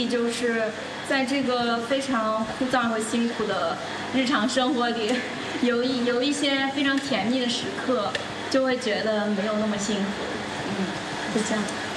就是在这个非常枯燥和辛苦的日常生活里，有一些非常甜蜜的时刻，就会觉得没有那么幸福。就这样。